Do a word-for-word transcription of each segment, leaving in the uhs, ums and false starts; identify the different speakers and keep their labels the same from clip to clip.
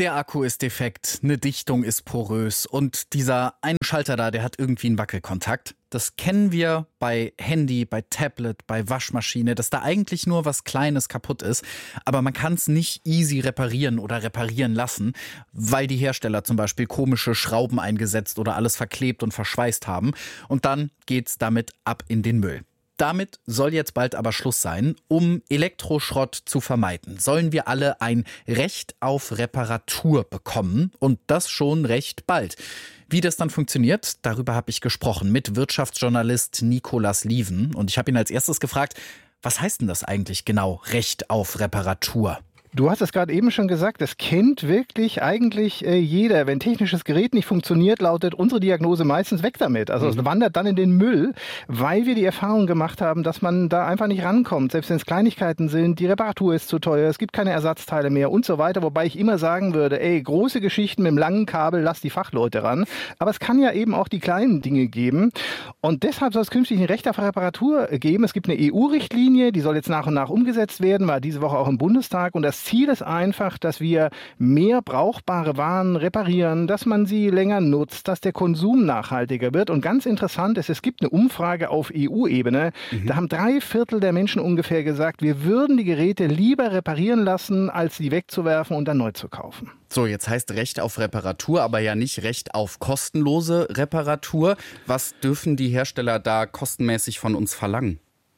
Speaker 1: Der Akku ist defekt, eine Dichtung ist porös und dieser eine Schalter da, der hat irgendwie einen Wackelkontakt. Das kennen wir bei Handy, bei Tablet, bei Waschmaschine, dass da eigentlich nur was Kleines kaputt ist. Aber man kann es nicht easy reparieren oder reparieren lassen, weil die Hersteller zum Beispiel komische Schrauben eingesetzt oder alles verklebt und verschweißt haben. Und dann geht's damit ab in den Müll. Damit soll jetzt bald aber Schluss sein. Um Elektroschrott zu vermeiden, sollen wir alle ein Recht auf Reparatur bekommen und das schon recht bald. Wie das dann funktioniert, darüber habe ich gesprochen mit Wirtschaftsjournalist Nicolas Lieven und ich habe ihn als erstes gefragt, was heißt denn das eigentlich genau, Recht auf Reparatur?
Speaker 2: Du hast es gerade eben schon gesagt, das kennt wirklich eigentlich äh, jeder. Wenn technisches Gerät nicht funktioniert, lautet unsere Diagnose meistens weg damit. Also mhm. es wandert dann in den Müll, weil wir die Erfahrung gemacht haben, dass man da einfach nicht rankommt. Selbst wenn es Kleinigkeiten sind, die Reparatur ist zu teuer, es gibt keine Ersatzteile mehr und so weiter. Wobei ich immer sagen würde, ey, große Geschichten mit dem langen Kabel, lass die Fachleute ran. Aber es kann ja eben auch die kleinen Dinge geben. Und deshalb soll es künftig ein Recht auf Reparatur geben. Es gibt eine E U-Richtlinie, die soll jetzt nach und nach umgesetzt werden, war diese Woche auch im Bundestag. Und das Ziel ist einfach, dass wir mehr brauchbare Waren reparieren, dass man sie länger nutzt, dass der Konsum nachhaltiger wird. Und ganz interessant ist, es gibt eine Umfrage auf E U-Ebene. Mhm. Da haben drei Viertel der Menschen ungefähr gesagt, wir würden die Geräte lieber reparieren lassen, als sie wegzuwerfen und dann neu zu kaufen.
Speaker 1: So, jetzt heißt Recht auf Reparatur, aber ja nicht Recht auf kostenlose Reparatur. Was dürfen die Hersteller da kostenmäßig von uns verlangen?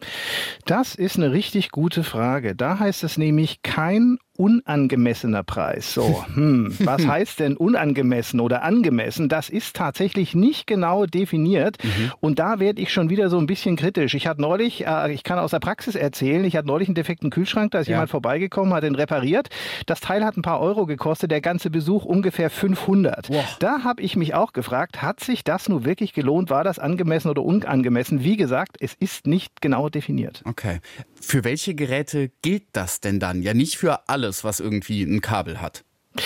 Speaker 2: Das ist eine richtig gute Frage. Da heißt es nämlich kein unangemessener Preis. So, hm, was heißt denn unangemessen oder angemessen? Das ist tatsächlich nicht genau definiert. Mhm. Und da werde ich schon wieder so ein bisschen kritisch. Ich hatte neulich, äh, ich kann aus der Praxis erzählen, ich hatte neulich einen defekten Kühlschrank, da ist ja. jemand vorbeigekommen, hat den repariert. Das Teil hat ein paar Euro gekostet, der ganze Besuch ungefähr fünfhundert. Wow. Da habe ich mich auch gefragt, hat sich das nun wirklich gelohnt? War das angemessen oder unangemessen? Wie gesagt, es ist nicht genau definiert.
Speaker 1: Okay. Für welche Geräte gilt das denn dann? Ja, nicht für alles, was irgendwie ein Kabel hat.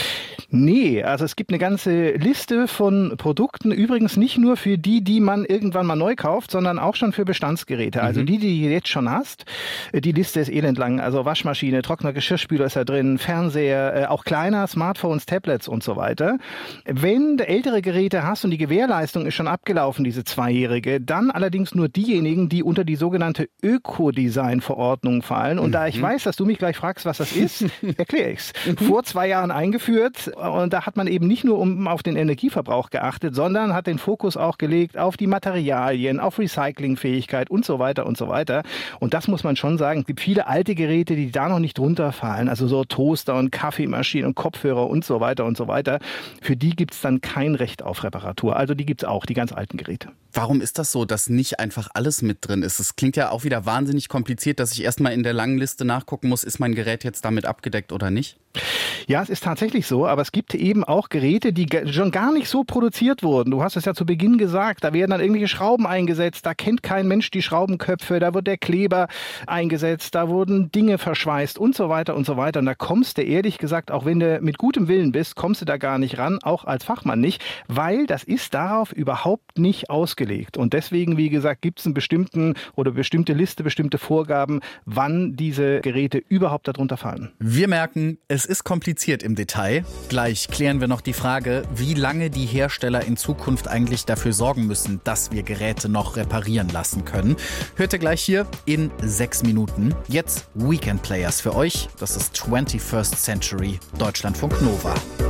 Speaker 2: Nee, also es gibt eine ganze Liste von Produkten, übrigens nicht nur für die, die man irgendwann mal neu kauft, sondern auch schon für Bestandsgeräte. Also mhm. die, die du jetzt schon hast, die Liste ist elendlang. Also Waschmaschine, Trockner, Geschirrspüler ist da drin, Fernseher, auch kleiner, Smartphones, Tablets und so weiter. Wenn du ältere Geräte hast und die Gewährleistung ist schon abgelaufen, diese zweijährige, dann allerdings nur diejenigen, die unter die sogenannte Ökodesign-Verordnung fallen. Und mhm. da ich weiß, dass du mich gleich fragst, was das ist, erkläre ich's. Mhm. Vor zwei Jahren eingeführt. Und da hat man eben nicht nur um, auf den Energieverbrauch geachtet, sondern hat den Fokus auch gelegt auf die Materialien, auf Recyclingfähigkeit und so weiter und so weiter. Und das muss man schon sagen. Es gibt viele alte Geräte, die da noch nicht drunter fallen. Also so Toaster und Kaffeemaschinen und Kopfhörer und so weiter und so weiter. Für die gibt es dann kein Recht auf Reparatur. Also die gibt es auch, die ganz alten Geräte.
Speaker 1: Warum ist das so, dass nicht einfach alles mit drin ist? Es klingt ja auch wieder wahnsinnig kompliziert, dass ich erstmal in der langen Liste nachgucken muss, ist mein Gerät jetzt damit abgedeckt oder nicht?
Speaker 2: Ja, es ist tatsächlich so, aber es gibt eben auch Geräte, die schon gar nicht so produziert wurden. Du hast es ja zu Beginn gesagt, da werden dann irgendwelche Schrauben eingesetzt, da kennt kein Mensch die Schraubenköpfe, da wird der Kleber eingesetzt, da wurden Dinge verschweißt und so weiter und so weiter. Und da kommst du ehrlich gesagt, auch wenn du mit gutem Willen bist, kommst du da gar nicht ran, auch als Fachmann nicht, weil das ist darauf überhaupt nicht ausgelegt. Und deswegen, wie gesagt, gibt es einen bestimmten oder bestimmte Liste, bestimmte Vorgaben, wann diese Geräte überhaupt darunter fallen.
Speaker 1: Wir merken, es ist kompliziert im Detail. Gleich klären wir noch die Frage, wie lange die Hersteller in Zukunft eigentlich dafür sorgen müssen, dass wir Geräte noch reparieren lassen können. Hört ihr gleich hier in sechs Minuten. Jetzt Weekend Players für euch. Das ist twenty-first Century Deutschlandfunk Nova.